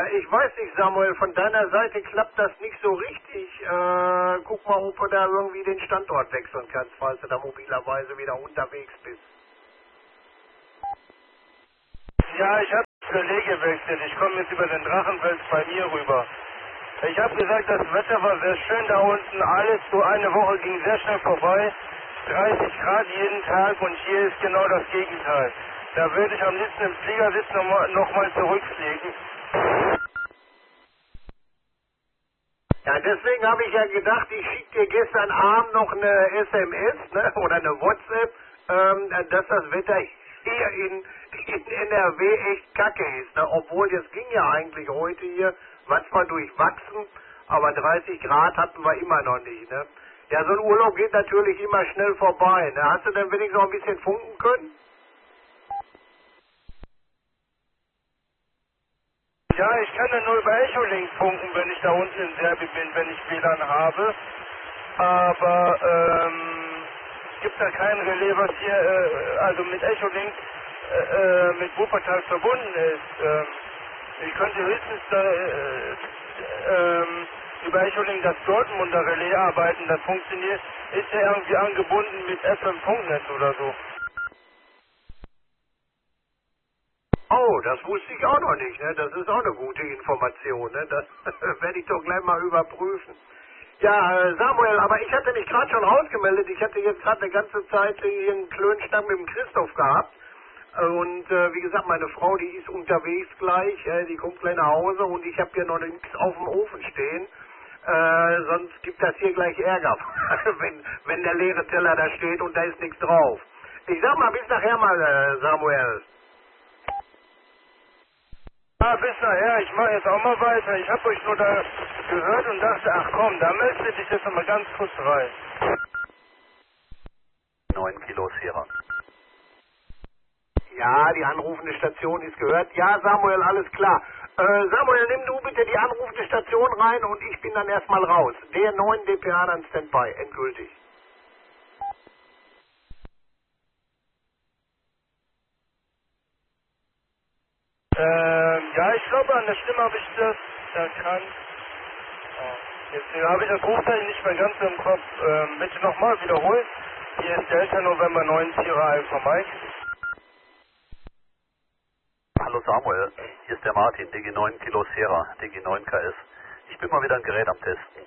Ich weiß nicht, Samuel, von deiner Seite klappt das nicht so richtig. Guck mal, ob du da irgendwie den Standort wechseln kannst, falls du da mobilerweise wieder unterwegs bist. Ja, ich habe das Relais gewechselt. Ich komme jetzt über den Drachenfels bei mir rüber. Ich habe gesagt, das Wetter war sehr schön da unten. Alles so eine Woche ging sehr schnell vorbei. 30 Grad jeden Tag und hier ist genau das Gegenteil. Da würde ich am liebsten im Flieger sitzen und nochmal zurückfliegen. Ja, deswegen habe ich ja gedacht, ich schicke dir gestern Abend noch eine SMS, ne, oder eine WhatsApp, dass das Wetter hier in NRW echt kacke ist. Ne? Obwohl, das ging ja eigentlich heute hier, was zwar durchwachsen, aber 30 Grad hatten wir immer noch nicht. Ne? Ja, so ein Urlaub geht natürlich immer schnell vorbei. Ne? Hast du denn wenigstens noch ein bisschen funken können? Ja, ich kann ja nur über Echolink funken, wenn ich da unten in Serbien bin, wenn ich WLAN habe. Aber es gibt da kein Relais, was hier also mit Echolink mit Wuppertal verbunden ist. Ich könnte höchstens über Echolink das Dortmunder Relais arbeiten, das funktioniert, ist ja irgendwie angebunden mit FM-Funknetz oder so. Oh, das wusste ich auch noch nicht. Ne? Das ist auch eine gute Information. Ne? Das werde ich doch gleich mal überprüfen. Ja, Samuel, aber ich hatte mich gerade schon rausgemeldet. Ich hatte jetzt gerade eine ganze Zeit hier einen Klönschnack mit dem Christoph gehabt. Und wie gesagt, meine Frau, die ist unterwegs gleich. Die kommt gleich nach Hause und ich habe hier noch nichts auf dem Ofen stehen. Sonst gibt das hier gleich Ärger, wenn der leere Teller da steht und da ist nichts drauf. Ich sag mal, bis nachher mal, Samuel. Ah, bis nachher, ich mache jetzt auch mal weiter. Ich habe euch nur da gehört und dachte, ach komm, da meldest dich jetzt noch mal ganz kurz rein. 9 Kilo Sierra. Ja, die anrufende Station ist gehört. Ja, Samuel, alles klar. Samuel, nimm du bitte die anrufende Station rein und ich bin dann erstmal raus. Der 9 dpa dann Standby, endgültig. Ja, ich glaube, an der Stimme habe ich das erkannt. Jetzt habe ich das Rufzeichen nicht mehr ganz im Kopf. Bitte nochmal wiederholen. Hier ist Delta November 9 Sierra Alpha Mike. Hallo Samuel, hier ist der Martin, DG9 Kilo Sierra, DG9 KS. Ich bin mal wieder ein Gerät am Testen.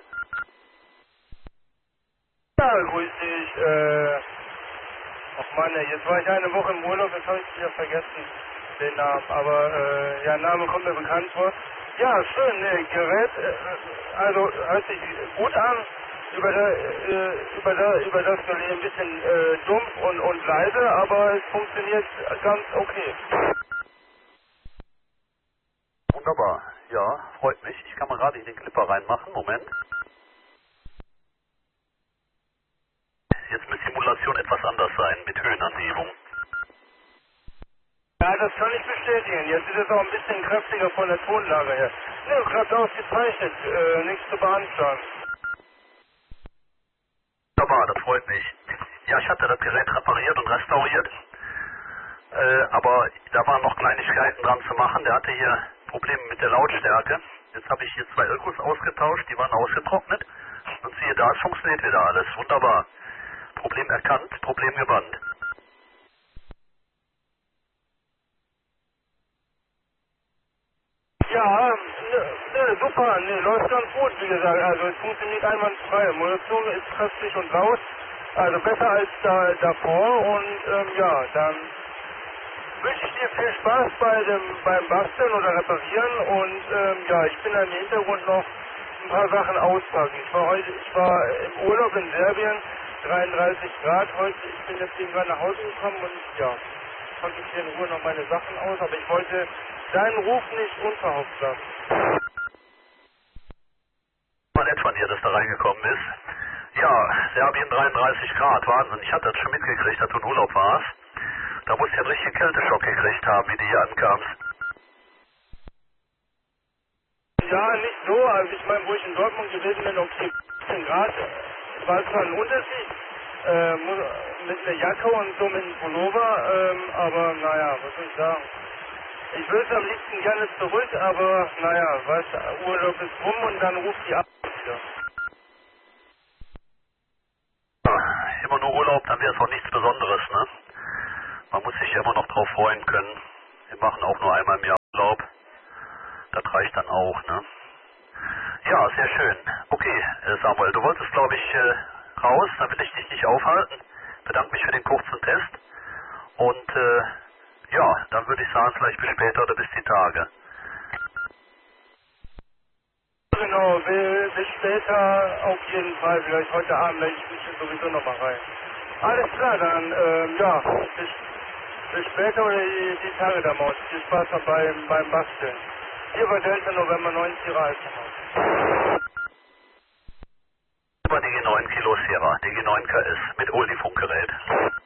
Ja, grüß dich. Ach Mann, ey, jetzt war ich eine Woche im Urlaub, jetzt habe ich wieder vergessen den Namen. Aber ja, Name kommt mir bekannt vor. Ja, schön, ne, Gerät, also hört sich gut an. Über das Relais ein bisschen dumpf und leise, aber es funktioniert ganz okay. Wunderbar, ja, freut mich. Ich kann mal gerade in den Clipper reinmachen, Moment. Jetzt müsste die Simulation etwas anders sein, mit Höhenanhebung. Ja, das kann ich bestätigen. Jetzt ist es auch ein bisschen kräftiger von der Tonlage her. Ne, klappt ausgezeichnet, nichts zu beanstanden. Wunderbar, das freut mich. Ja, ich hatte das Gerät repariert und restauriert. Aber da waren noch Kleinigkeiten dran zu machen. Der hatte hier Probleme mit der Lautstärke. Jetzt habe ich hier 2 Ökos ausgetauscht, die waren ausgetrocknet. Und siehe da, es funktioniert wieder alles. Wunderbar. Problem erkannt, Problem gebannt. Ja, super, ne, läuft ganz gut, wie gesagt. Also es funktioniert einwandfrei. Munition ist kräftig und laut. Also besser als davor. Und ja, dann wünsche ich dir viel Spaß beim Basteln oder Reparieren. Und ja, ich bin dann im Hintergrund noch ein paar Sachen auspacken. Ich war im Urlaub in Serbien, 33 Grad heute. Ich bin jetzt eben gerade nach Hause gekommen und ja, konnte ich hier in Ruhe noch meine Sachen aus. Aber ich wollte deinen Ruf nicht unverhofft lassen. Mal nett von dir, dass da reingekommen ist. Ja, Serbien 33 Grad, Wahnsinn. Ich hatte das schon mitgekriegt, dass du in Urlaub warst. Da musst du ja einen richtigen Kälteschock gekriegt haben, wie du hier ankamst. Ja, nicht so. Also ich meine, wo ich in Dortmund gewesen bin, okay, 15 Grad, war zwar ein Unterschied, mit einer Jacke und so mit einem Pullover, aber naja, was soll ich sagen. Ich will es am liebsten gerne zurück, aber naja, was, Urlaub ist rum und dann ruft die ab. Ja. Immer nur Urlaub, dann wäre es auch nichts Besonderes, ne? Man muss sich ja immer noch drauf freuen können. Wir machen auch nur einmal im Jahr Urlaub. Das reicht dann auch, ne? Ja, sehr schön. Okay, Samuel, du wolltest, glaube ich, raus, dann will ich dich nicht aufhalten. Bedanke mich für den kurzen Test. Und, ja, dann würde ich sagen, vielleicht bis später oder bis die Tage. Genau, bis später auf jeden Fall, vielleicht heute Abend, melde ich mich sowieso nochmal rein. Alles klar, dann, ja, bis später oder die Tage da mal. Viel Spaß beim Basteln. Hier bei Delta November 90 Sierra Alpha. Über die G9 Kilo Sierra, die G9 KS mit Oldie-Funkgerät.